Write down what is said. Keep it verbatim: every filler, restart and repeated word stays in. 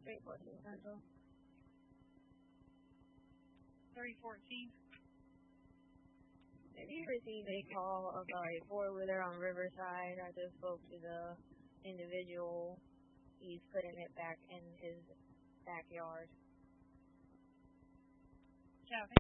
Straight Portsmouth Central. thirty fourteen. Have you received a call of a four-wheeler on Riverside? I just spoke to the individual. He's putting it back in his backyard. Traffic.